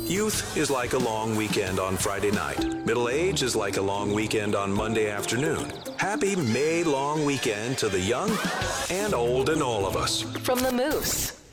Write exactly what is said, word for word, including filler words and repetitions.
Youth is like a long weekend on Friday night. Middle age is like a long weekend on Monday afternoon. Happy May long weekend to the young and old in all of us. From the Moose.